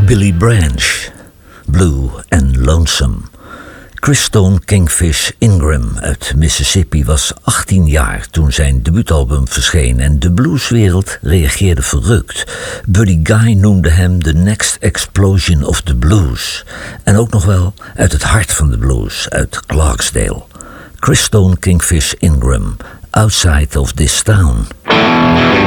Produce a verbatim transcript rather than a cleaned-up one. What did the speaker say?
Billy Branch, Blue and Lonesome. Chris Stone Kingfish Ingram uit Mississippi was achttien jaar toen zijn debuutalbum verscheen en de blueswereld reageerde verrukt. Buddy Guy noemde hem the next explosion of the blues. En ook nog wel uit het hart van de blues, uit Clarksdale. Chris Stone Kingfish Ingram, Outside of This Town.